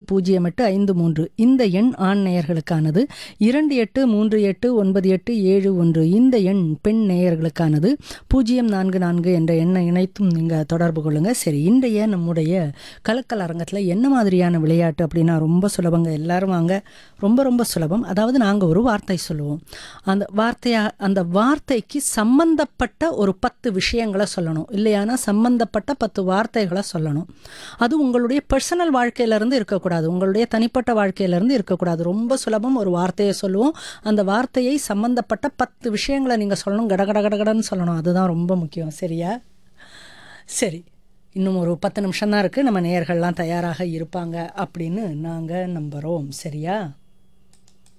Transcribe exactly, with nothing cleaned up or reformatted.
பூஜ்ஜியம் எட்டு ஐந்து மூன்று இந்த எண் ஆண் நேயர்களுக்கானது. இரண்டு எட்டு மூன்று எட்டு ஒன்பது எட்டு ஏழு ஒன்று இந்த எண் பெண் நேயர்களுக்கானது. பூஜ்ஜியம் நான்கு நான்கு என்ற எண்ணை இணைத்தும் நீங்கள் தொடர்பு கொள்ளுங்கள். சரி, இன்றைய நம்முடைய கலக்கல் அரங்கத்தில் என்ன மாதிரியான விளையாட்டு அப்படின்னா ரொம்ப சுலபங்க. எல்லாரும் வாங்க, ரொம்ப ரொம்ப சுலபம். அதாவது நாங்கள் ஒரு வார்த்தை சொல்லுவோம். அந்த வார்த்தையா அந்த வார்த்தைக்கு சம்பந்தப்பட்ட ஒரு பத்து விஷயங்களை சொல்லணும். இல்லையானா சம்பந்தப்பட்ட பத்து வார்த்தைகளை சொல்லணும். அது உங்களுடைய பர்சனல் வாழ்க்கையிலேருந்து இருக்கக்கூடாது, உங்களுடைய தனிப்பட்ட வாழ்க்கையிலேருந்து இருக்கக்கூடாது. ரொம்ப சுலபம். ஒரு வார்த்தையை சொல்லுவோம். அந்த வார்த்தையை சம்பந்தப்பட்ட பத்து விஷயங்களை நீங்கள் சொல்லணும். கட கட கடகடன்னு சொல்லணும். அதுதான் ரொம்ப முக்கியம். சரியா? சரி, இன்னும் ஒரு பத்து நிமிஷம் தான் இருக்குது. நம்ம நேயர்கள்லாம் தயாராக இருப்பாங்க அப்படின்னு நாங்கள் நம்புகிறோம். சரியா?